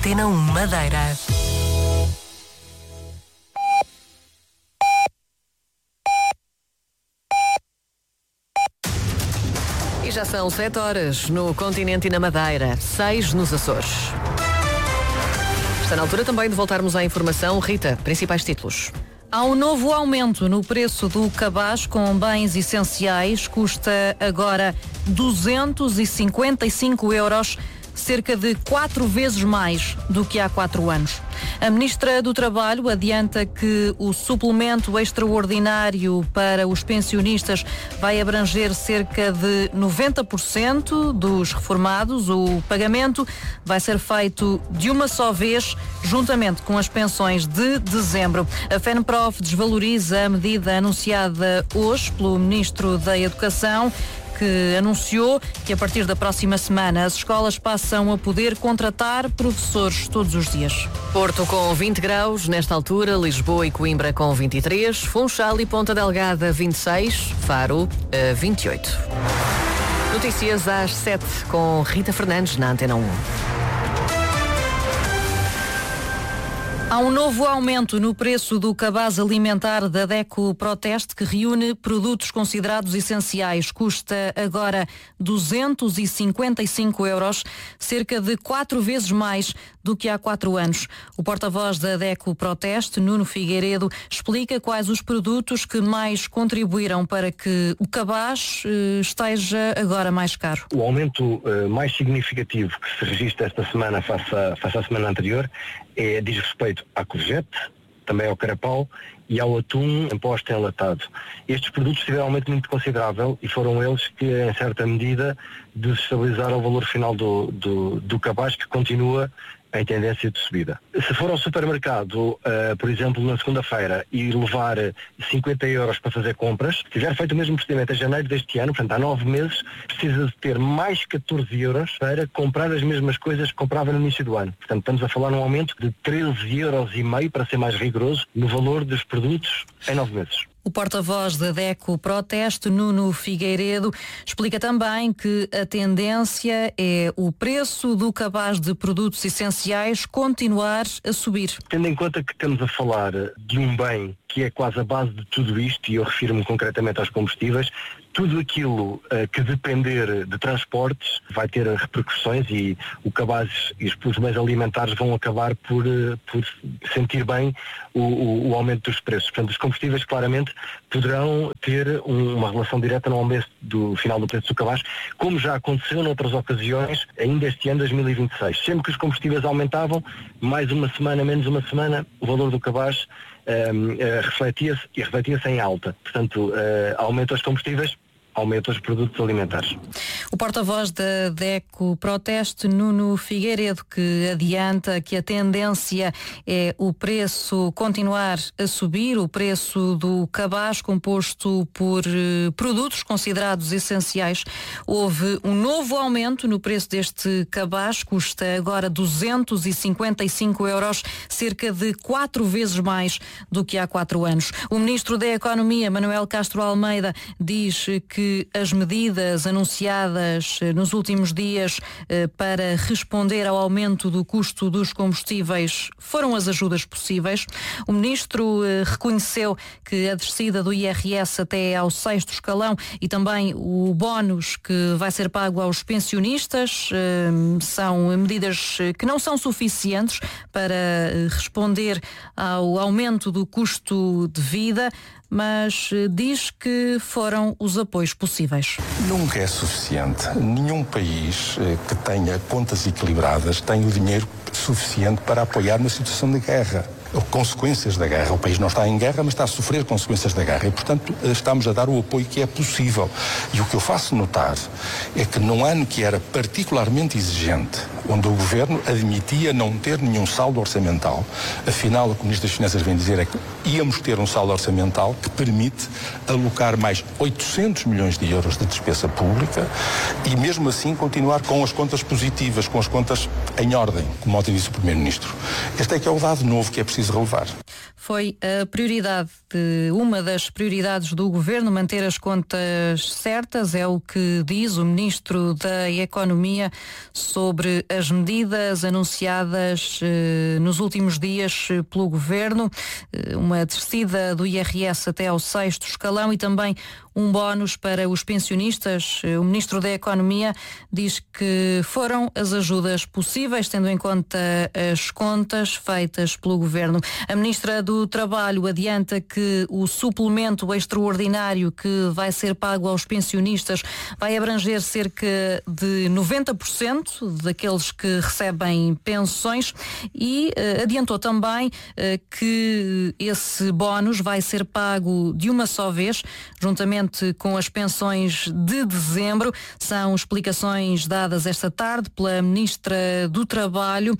Antena 1 Madeira. E já são 7 horas no continente e na Madeira, 6 nos Açores. Está na altura também de voltarmos à informação. Rita, principais títulos. Há um novo aumento no preço do cabaz com bens essenciais. Custa agora 255 euros, cerca de 4 vezes mais do que há 4 anos. A Ministra do Trabalho adianta que o suplemento extraordinário para os pensionistas vai abranger cerca de 90% dos reformados. O pagamento vai ser feito de uma só vez, juntamente com as pensões de dezembro. A FENPROF desvaloriza a medida anunciada hoje pelo Ministro da Educação, que anunciou que a partir da próxima semana as escolas passam a poder contratar professores todos os dias. Porto com 20 graus, nesta altura, Lisboa e Coimbra com 23, Funchal e Ponta Delgada 26, Faro 28. Notícias às 7 com Rita Fernandes na Antena 1. Há um novo aumento no preço do cabaz alimentar da DECO Proteste, que reúne produtos considerados essenciais. Custa agora 255 euros, cerca de 4 vezes mais do que há 4 anos. O porta-voz da DECO Proteste, Nuno Figueiredo, explica quais os produtos que mais contribuíram para que o cabaz esteja agora mais caro. O aumento mais significativo que se registra esta semana face à semana anterior diz respeito à courgette, também ao carapau e ao atum em posta enlatado. Estes produtos tiveram um aumento muito considerável e foram eles que, em certa medida, desestabilizaram o valor final do cabaz, que continua em tendência de subida. Se for ao supermercado, por exemplo, na segunda-feira, e levar 50 euros para fazer compras, se tiver feito o mesmo procedimento em janeiro deste ano, portanto há 9 meses, precisa de ter mais 14 euros para comprar as mesmas coisas que comprava no início do ano. Portanto, estamos a falar num aumento de 13,5 euros, para ser mais rigoroso, no valor dos produtos em 9 meses. O porta-voz da DECO Proteste, Nuno Figueiredo, explica também que a tendência é o preço do cabaz de produtos essenciais continuar a subir. Tendo em conta que estamos a falar de um bem que é quase a base de tudo isto, e eu refiro-me concretamente aos combustíveis, tudo aquilo que depender de transportes vai ter repercussões, e o cabaz e os bens alimentares vão acabar por sentir bem o aumento dos preços. Portanto, os combustíveis claramente poderão ter uma relação direta no aumento do final do preço do cabaz, como já aconteceu noutras ocasiões, ainda este ano 2026. Sempre que os combustíveis aumentavam, mais uma semana, menos uma semana, o valor do cabaz refletia-se em alta. Portanto, aumenta os combustíveis, aumenta os produtos alimentares. O porta-voz da DECO Proteste, Nuno Figueiredo, que adianta que a tendência é o preço continuar a subir, o preço do cabaz composto por produtos considerados essenciais. Houve um novo aumento no preço deste cabaz, custa agora 255 euros, cerca de 4 vezes mais do que há 4 anos. O Ministro da Economia, Manuel Castro Almeida, diz que as medidas anunciadas nos últimos dias para responder ao aumento do custo dos combustíveis foram as ajudas possíveis. O Ministro reconheceu que a descida do IRS até ao 6º escalão e também o bónus que vai ser pago aos pensionistas são medidas que não são suficientes para responder ao aumento do custo de vida, mas diz que foram os apoios possíveis. Nunca é suficiente. Nenhum país que tenha contas equilibradas tem o dinheiro suficiente para apoiar uma situação de guerra. Consequências da guerra. O país não está em guerra, mas está a sofrer consequências da guerra e, portanto, estamos a dar o apoio que é possível. E o que eu faço notar é que num ano que era particularmente exigente, onde o Governo admitia não ter nenhum saldo orçamental, afinal, o que o Ministro das Finanças vem dizer é que íamos ter um saldo orçamental que permite alocar mais 800 milhões de euros de despesa pública e, mesmo assim, continuar com as contas positivas, com as contas em ordem, como ontem disse o Primeiro-Ministro. Este é que é o dado novo que é preciso relevar. foi a prioridade, uma das prioridades do Governo, manter as contas certas, é o que diz o Ministro da Economia sobre as medidas anunciadas nos últimos dias pelo Governo, uma descida do IRS até ao 6º escalão e também um bónus para os pensionistas. O Ministro da Economia diz que foram as ajudas possíveis, tendo em conta as contas feitas pelo Governo. A Ministra do Trabalho adianta que o suplemento extraordinário que vai ser pago aos pensionistas vai abranger cerca de 90% daqueles que recebem pensões e adiantou também que esse bónus vai ser pago de uma só vez, juntamente com as pensões de dezembro. São explicações dadas esta tarde pela Ministra do Trabalho,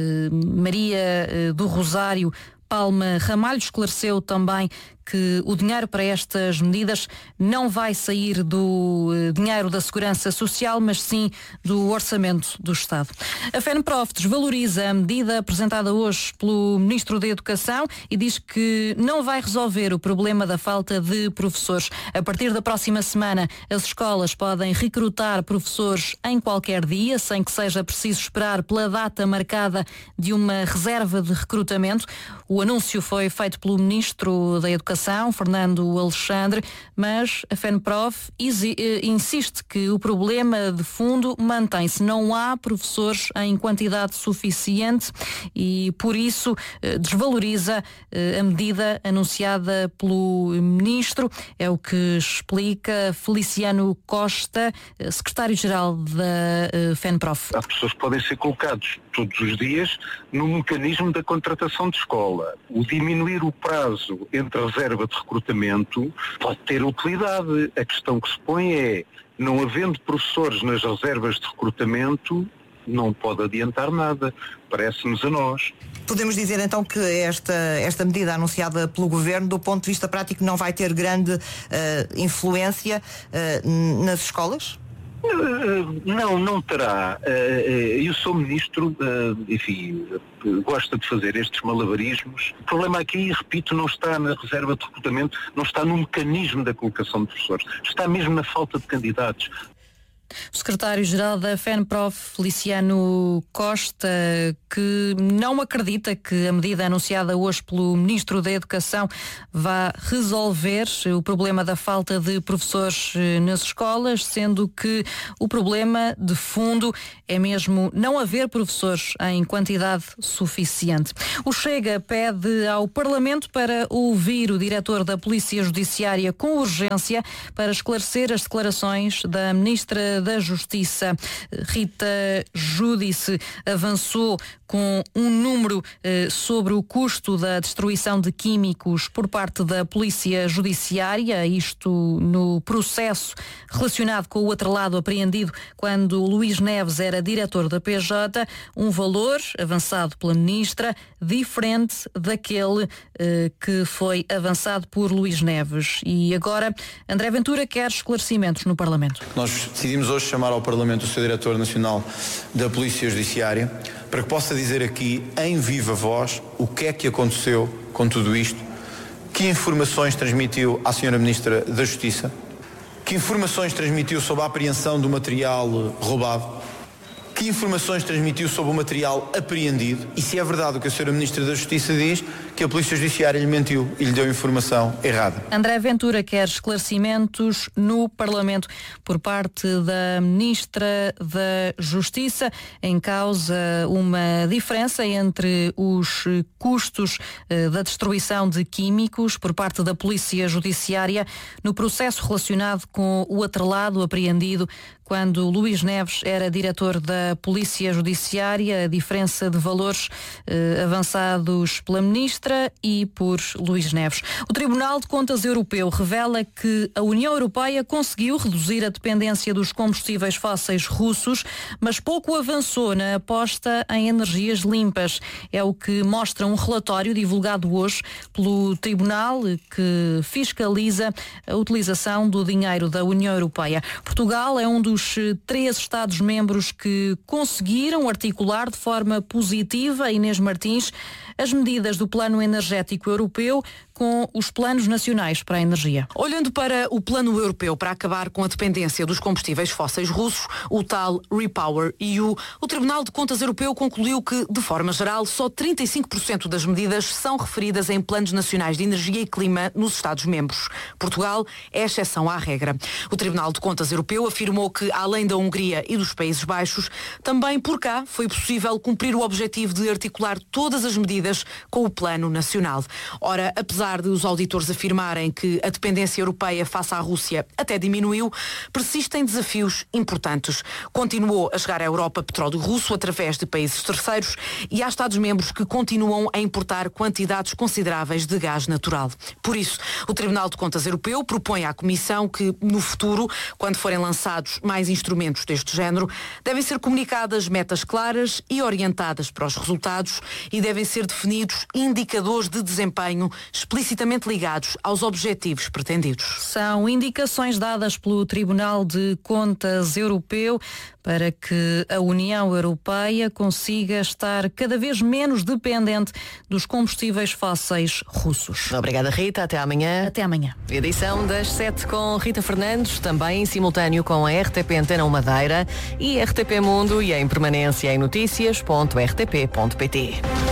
Maria do Rosário Palma Ramalho. Esclareceu também que o dinheiro para estas medidas não vai sair do dinheiro da Segurança Social, mas sim do orçamento do Estado. A FENPROF desvaloriza a medida apresentada hoje pelo Ministro da Educação e diz que não vai resolver o problema da falta de professores. A partir da próxima semana, as escolas podem recrutar professores em qualquer dia, sem que seja preciso esperar pela data marcada de uma reserva de recrutamento. O anúncio foi feito pelo Ministro da Educação, Fernando Alexandre, mas a FENPROF insiste que o problema de fundo mantém-se. Não há professores em quantidade suficiente e, por isso, desvaloriza a medida anunciada pelo Ministro. É o que explica Feliciano Costa, secretário-geral da FENPROF. Há pessoas que podem ser colocados todos os dias no mecanismo da contratação de escola. O diminuir o prazo entre a reserva de recrutamento pode ter utilidade. A questão que se põe é, não havendo professores nas reservas de recrutamento, não pode adiantar nada, parece-nos a nós. Podemos dizer então que esta medida anunciada pelo Governo, do ponto de vista prático, não vai ter grande influência nas escolas? Não terá. Eu sou ministro, enfim, gosta de fazer estes malabarismos. O problema aqui, repito, não está na reserva de recrutamento, não está no mecanismo da colocação de professores, está mesmo na falta de candidatos. O secretário-geral da FENPROF, Feliciano Costa, que não acredita que a medida anunciada hoje pelo Ministro da Educação vá resolver o problema da falta de professores nas escolas, sendo que o problema de fundo é mesmo não haver professores em quantidade suficiente. O Chega pede ao Parlamento para ouvir o diretor da Polícia Judiciária com urgência para esclarecer as declarações da Ministra da Justiça. Rita Giudice avançou com um número sobre o custo da destruição de químicos por parte da Polícia Judiciária, isto no processo relacionado com o atrelado apreendido quando Luís Neves era diretor da PJ, um valor avançado pela Ministra diferente daquele que foi avançado por Luís Neves. E agora André Ventura quer esclarecimentos no Parlamento. Nós decidimos hoje chamar ao Parlamento o Sr. Diretor Nacional da Polícia Judiciária para que possa dizer aqui, em viva voz, o que é que aconteceu com tudo isto, que informações transmitiu à Sra. Ministra da Justiça, que informações transmitiu sobre a apreensão do material roubado, que informações transmitiu sobre o material apreendido e se é verdade o que a Sra. Ministra da Justiça diz, que a Polícia Judiciária lhe mentiu e lhe deu informação errada. André Ventura quer esclarecimentos no Parlamento por parte da Ministra da Justiça, em causa uma diferença entre os custos da destruição de químicos por parte da Polícia Judiciária no processo relacionado com o atrelado apreendido quando Luís Neves era diretor da Polícia Judiciária, a diferença de valores avançados pela Ministra e por Luís Neves. O Tribunal de Contas Europeu revela que a União Europeia conseguiu reduzir a dependência dos combustíveis fósseis russos, mas pouco avançou na aposta em energias limpas. É o que mostra um relatório divulgado hoje pelo Tribunal que fiscaliza a utilização do dinheiro da União Europeia. Portugal é um dos 3 Estados-membros que conseguiram articular de forma positiva, Inês Martins, as medidas do Plano Energético Europeu com os planos nacionais para a energia. Olhando para o Plano Europeu para acabar com a dependência dos combustíveis fósseis russos, o tal REPowerEU, o Tribunal de Contas Europeu concluiu que, de forma geral, só 35% das medidas são referidas em planos nacionais de energia e clima nos Estados-membros. Portugal é exceção à regra. O Tribunal de Contas Europeu afirmou que, além da Hungria e dos Países Baixos, também por cá foi possível cumprir o objetivo de articular todas as medidas com o Plano Nacional. Ora, apesar de os auditores afirmarem que a dependência europeia face à Rússia até diminuiu, persistem desafios importantes. Continuou a chegar à Europa petróleo russo através de países terceiros e há Estados-membros que continuam a importar quantidades consideráveis de gás natural. Por isso, o Tribunal de Contas Europeu propõe à Comissão que, no futuro, quando forem lançados mais instrumentos deste género, devem ser comunicadas metas claras e orientadas para os resultados e devem ser definidos indicadores de desempenho explicitamente ligados aos objetivos pretendidos. São indicações dadas pelo Tribunal de Contas Europeu para que a União Europeia consiga estar cada vez menos dependente dos combustíveis fósseis russos. Obrigada, Rita. Até amanhã. Até amanhã. Edição das 7 com Rita Fernandes, também em simultâneo com a RTP Antena Madeira e RTP Mundo e em permanência em notícias.rtp.pt.